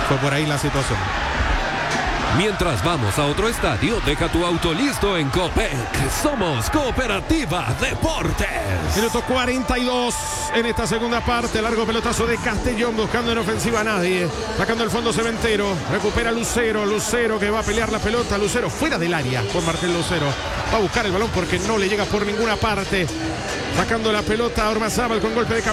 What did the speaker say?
Fue por ahí la situación. Mientras vamos a otro estadio, deja tu auto listo en Copec. Somos Cooperativa Deportes. Minuto 42 en esta segunda parte. Largo pelotazo de Castellón buscando en ofensiva a nadie. Sacando el fondo Cementero. Recupera Lucero. Lucero que va a pelear la pelota. Lucero fuera del área por Martín Lucero. Va a buscar el balón porque no le llega por ninguna parte. Sacando la pelota a Ormazábal con golpe de cabeza.